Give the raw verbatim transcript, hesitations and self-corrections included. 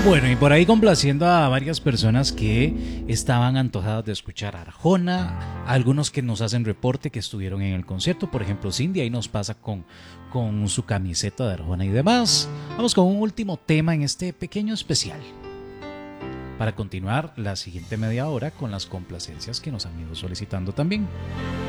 Bueno, y por ahí complaciendo a varias personas que estaban antojadas de escuchar a Arjona, algunos que nos hacen reporte que estuvieron en el concierto, por ejemplo Cindy, ahí nos pasa con, con su camiseta de Arjona y demás. Vamos con un último tema en este pequeño especial, para continuar la siguiente media hora con las complacencias que nos han ido solicitando también.